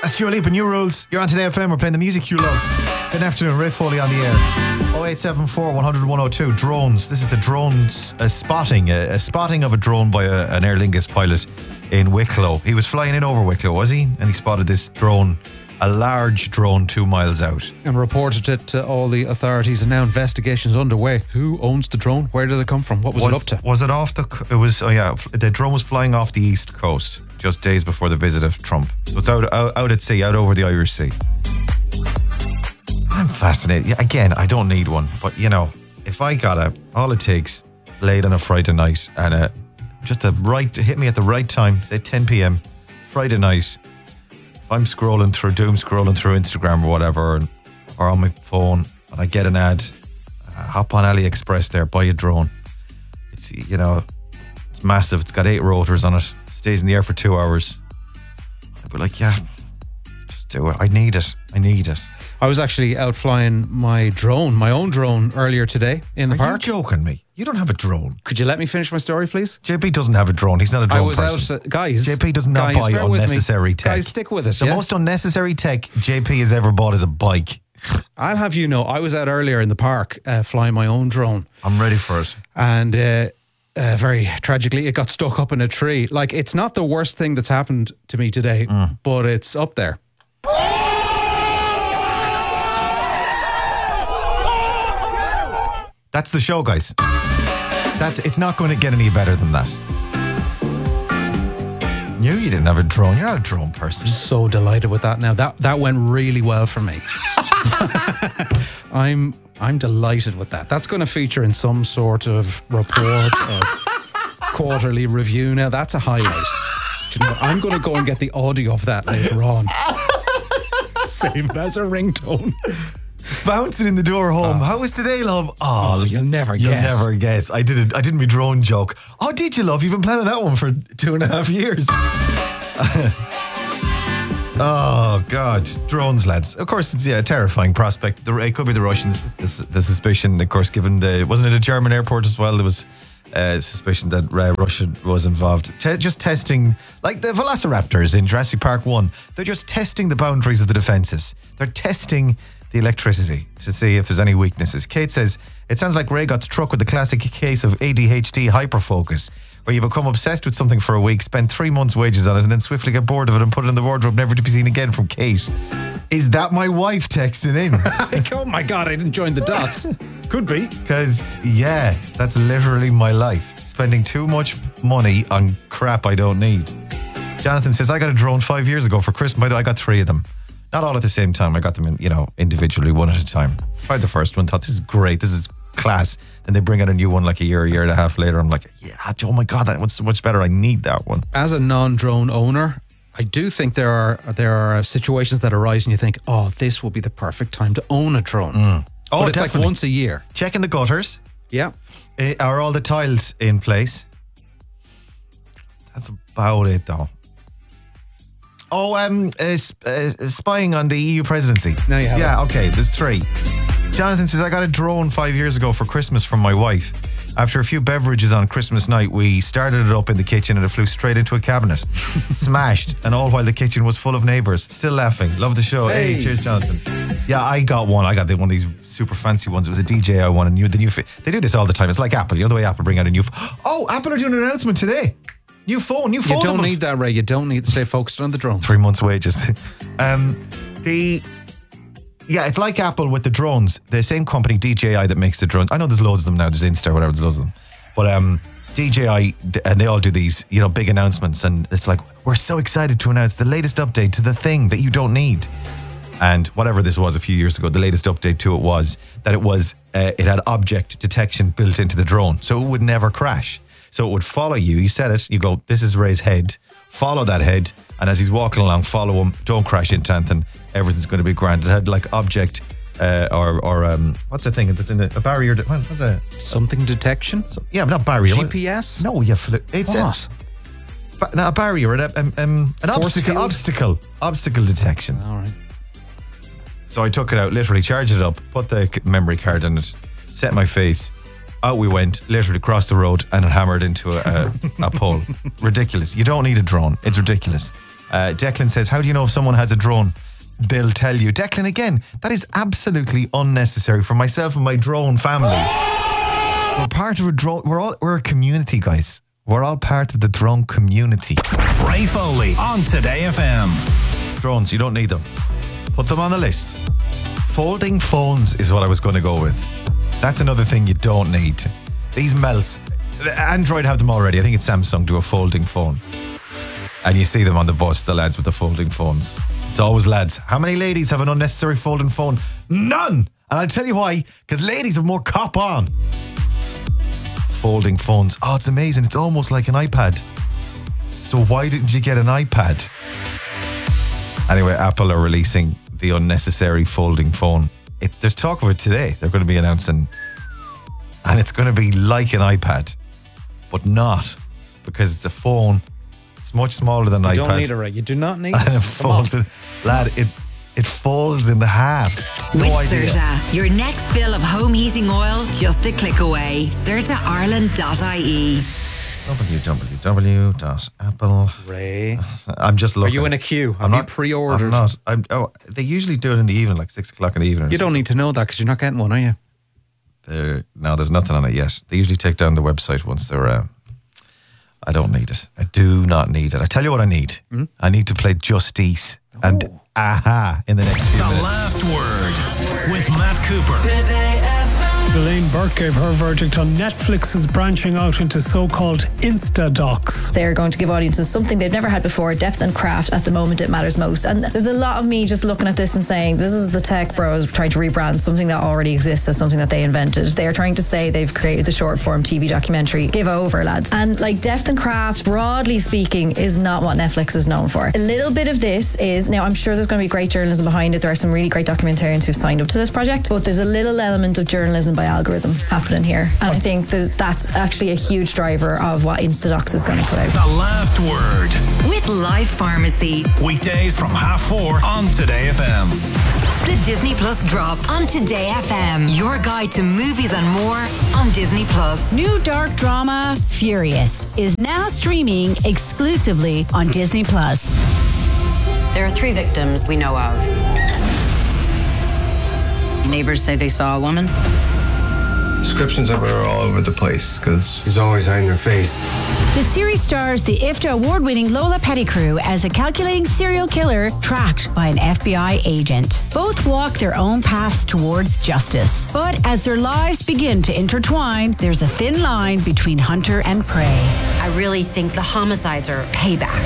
That's Dua Lipa, New Rules. You're on Today FM. We're playing the music you love. Good afternoon, Ray Foley on the air. 0874 100 102. Drones. This is the drones spotting. A spotting of a drone by an Aer Lingus pilot in Wicklow. He was flying in over Wicklow, was he? And he spotted this drone, a large drone 2 miles out. And reported it to all the authorities, and now investigations underway. Who owns the drone? Where did it come from? What was it up to? Was it off the... It was... Oh yeah, the drone was flying off the east coast just days before the visit of Trump. So it's out at sea, out over the Irish Sea. I'm fascinated. Yeah, again, I don't need one, but you know, if I got all it takes, late on a Friday night, and hit me at the right time, say 10 p.m. Friday night. If I'm scrolling through Instagram or whatever, or on my phone, and I get an ad, hop on AliExpress there, buy a drone. It's, you know, it's massive. It's got 8 rotors on it. Stays in the air for 2 hours. I'd be like, yeah, just do it. I need it. I was actually out flying my own drone earlier today in the park. Are you joking me? You don't have a drone. Could you let me finish my story, please? JP doesn't have a drone. He's not a drone I was person. Guys. JP does not buy unnecessary tech. Guys, stick with it. The most unnecessary tech JP has ever bought is a bike. I'll have you know, I was out earlier in the park flying my own drone. I'm ready for it. And very tragically, it got stuck up in a tree. Like, it's not the worst thing that's happened to me today, but it's up there. That's the show, guys. It's not going to get any better than that. You didn't have a drone. You're not a drone person. So delighted with that now. That went really well for me. I'm delighted with that. That's going to feature in some sort of report or quarterly review. Now, that's a highlight. Do you know, I'm going to go and get the audio of that later on. Save it as a ringtone. Bouncing in the door home. How was today, love? Oh, you'll never guess. I didn't my drone joke. Oh, did you, love? You've been planning that one for 2.5 years. Oh, God. Drones, lads. Of course, it's a terrifying prospect. It could be the Russians. The suspicion, of course, given wasn't it a German airport as well? There was suspicion that Russia was involved. Just testing, like the Velociraptors in Jurassic Park 1. They're just testing the boundaries of the defences. They're testing the electricity to see if there's any weaknesses. Kate says, it sounds like Ray got struck with the classic case of ADHD hyperfocus, where you become obsessed with something for a week, spend 3 months' wages on it, and then swiftly get bored of it and put it in the wardrobe, never to be seen again. From Kate. Is that my wife texting in? Oh my God, I didn't join the dots. Could be. Because, yeah, that's literally my life. Spending too much money on crap I don't need. Jonathan says, I got a drone 5 years ago for Christmas. By the way, I got 3 of them. Not all at the same time. I got them in, individually, one at a time. Tried the first one, thought this is great, this is class. And they bring out a new one like a year and a half later. I'm like, yeah, oh my God, that one's so much better. I need that one. As a non-drone owner, I do think there are situations that arise and you think, oh, this will be the perfect time to own a drone. Oh, but it's definitely. like once a year. Checking the gutters. Yeah. Are all the tiles in place? That's about it, though. Oh, spying on the EU presidency. No, you haven't. Yeah, okay, there's 3. Jonathan says, I got a drone 5 years ago for Christmas from my wife. After a few beverages on Christmas night, we started it up in the kitchen and it flew straight into a cabinet. Smashed, and all while the kitchen was full of neighbours. Still laughing. Love the show. Hey, cheers, Jonathan. Yeah, I got one. I got one of these super fancy ones. It was a DJI one, and they do this all the time. It's like Apple. You know the way Apple bring out a new... Oh, Apple are doing an announcement today. New phone. You don't need that, Ray. You don't need to stay focused on the drones. 3 months' wages. It's like Apple with the drones. The same company, DJI, that makes the drones. I know there's loads of them now. There's Insta, whatever, there's loads of them. But DJI, and they all do these, big announcements. And it's like, we're so excited to announce the latest update to the thing that you don't need. And whatever this was a few years ago, the latest update to it was that it had object detection built into the drone. So it would never crash. So it would follow you. You set it, you go, this is Ray's head. Follow that head. And as he's walking along, follow him. Don't crash into anything. Everything's going to be grand. It had like object or what's the thing that's in a barrier? What's that? Something detection? Yeah, but not barrier. GPS? No, it's what? Not a barrier. An obstacle detection. All right. So I took it out, literally charged it up, put the memory card in it, set my face. Out we went, literally crossed the road, and it hammered into a pole. Ridiculous. You don't need a drone. It's ridiculous. Declan says, how do you know if someone has a drone? They'll tell you. Declan, again, that is absolutely unnecessary for myself and my drone family. We're part of a drone. We're a community, guys. We're all part of the drone community. Ray Foley on Today FM. Drones, you don't need them. Put them on the list. Folding phones is what I was going to go with. That's another thing you don't need. These melts. Android have them already. I think it's Samsung do a folding phone. And you see them on the bus, the lads with the folding phones. It's always lads. How many ladies have an unnecessary folding phone? None! And I'll tell you why. Because ladies have more cop on. Folding phones. Oh, it's amazing. It's almost like an iPad. So why didn't you get an iPad? Anyway, Apple are releasing the unnecessary folding phone. There's talk of it today. They're going to be announcing, and it's going to be like an iPad, but not, because it's a phone. It's much smaller than an iPad. You don't need it, Ray. You do not need and it. it folds in, lad, it folds in the half. With No idea. Serta, your next fill of home heating oil, just a click away. CertaIreland.ie. www.apple. Ray, I'm just looking. are you in a queue? Have you pre-ordered? I'm not. They usually do it in the evening, like 6 o'clock in the evening. You don't need to know that because you're not getting one, are you? No, there's nothing on it yet. They usually take down the website once they're. I don't need it. I do not need it. I tell you what I need. I need to play Justice and Aha in the next few The minutes. Last Word with Matt Cooper. Elaine Burke gave her verdict on Netflix's branching out into so-called Insta-docs. They're going to give audiences something they've never had before, depth and craft. At the moment, it matters most. And there's a lot of me just looking at this and saying, this is the tech bros trying to rebrand something that already exists as something that they invented. They are trying to say they've created the short-form TV documentary. Give over, lads. And like depth and craft, broadly speaking, is not what Netflix is known for. A little bit of this is, now I'm sure there's going to be great journalism behind it. There are some really great documentarians who've signed up to this project, but there's a little element of journalism by algorithm happening here. And I think that's actually a huge driver of what Instadocs is going to put out. The Last Word. With Life Pharmacy. Weekdays from 4:30 on Today FM. The Disney Plus drop on Today FM. Your guide to movies and more on Disney Plus. New dark drama, Furious, is now streaming exclusively on Disney Plus. There are 3 victims we know of. Neighbors say they saw a woman. Descriptions of her are all over the place because she's always hiding her face. The series stars the IFTA award-winning Lola Pettigrew as a calculating serial killer tracked by an FBI agent. Both walk their own paths towards justice. But as their lives begin to intertwine, there's a thin line between hunter and prey. I really think the homicides are payback.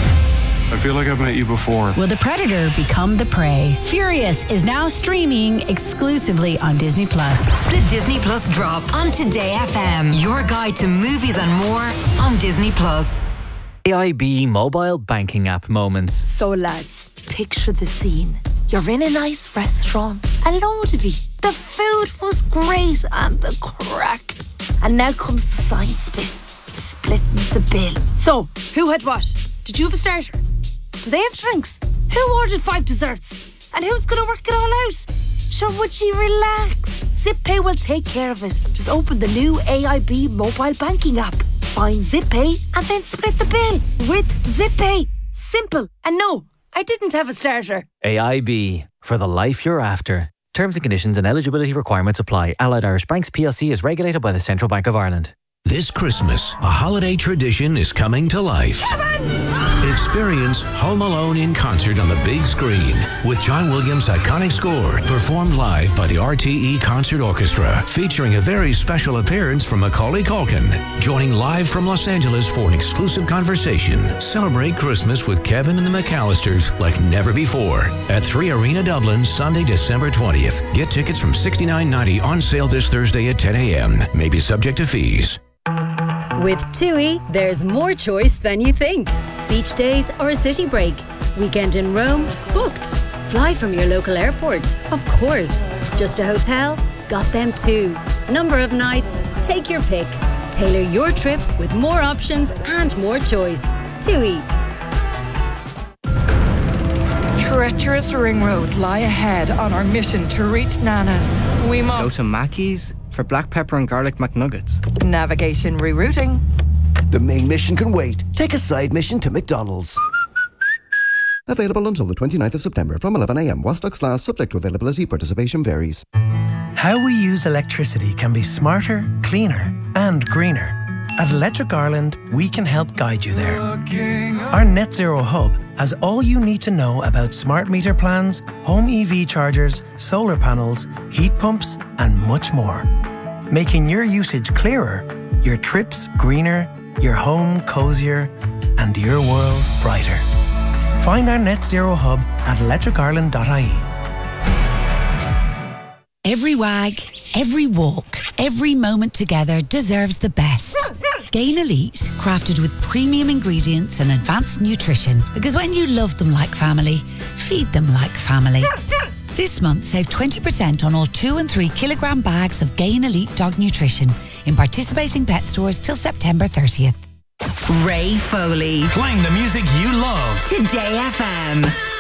I feel like I've met you before. Will the predator become the prey? Furious is now streaming exclusively on Disney Plus. The Disney Plus drop on Today FM. Your guide to movies and more on Disney Plus. AIB mobile banking app moments. So lads, picture the scene. You're in a nice restaurant, a load of you. The food was great and the crack. And now comes the science bit, splitting the bill. So, who had what? Did you have a starter? Do they have drinks? Who ordered 5 desserts? And who's going to work it all out? Sure, would you relax? ZipPay will take care of it. Just open the new AIB mobile banking app. Find ZipPay and then split the bill with ZipPay. Simple. And no, I didn't have a starter. AIB, for the life you're after. Terms and conditions and eligibility requirements apply. Allied Irish Banks PLC is regulated by the Central Bank of Ireland. This Christmas, a holiday tradition is coming to life. Experience Home Alone in concert on the big screen with John Williams' iconic score performed live by the RTE Concert Orchestra, featuring a very special appearance from Macaulay Culkin, joining live from Los Angeles for an exclusive conversation. Celebrate Christmas with Kevin and the McAllisters like never before at 3 Arena Dublin, Sunday, December 20th. Get tickets from $69.90 on sale this Thursday at 10 a.m. May be subject to fees. With TUI, there's more choice than you think. Beach days or a city break. Weekend in Rome? Booked. Fly from your local airport? Of course. Just a hotel? Got them too. Number of nights? Take your pick. Tailor your trip with more options and more choice. TUI. Treacherous ring roads lie ahead on our mission to reach Nana's. We must go to Mackey's for black pepper and garlic McNuggets. Navigation rerouting. The main mission can wait. Take a side mission to McDonald's. Available until the 29th of September from 11 a.m. While stocks last, subject to availability, participation varies. How we use electricity can be smarter, cleaner and greener. At Electric Ireland, we can help guide you there. Our Net Zero Hub has all you need to know about smart meter plans, home EV chargers, solar panels, heat pumps and much more. Making your usage clearer, your trips greener, your home cosier and your world brighter. Find our Net Zero Hub at electricireland.ie. Every wag, every walk, every moment together deserves the best. Gain Elite, crafted with premium ingredients and advanced nutrition, because when you love them like family, feed them like family. This month, save 20% on all 2 and 3 kilogram bags of Gain Elite dog nutrition in participating pet stores till September 30th. Ray Foley. Playing the music you love. Today FM.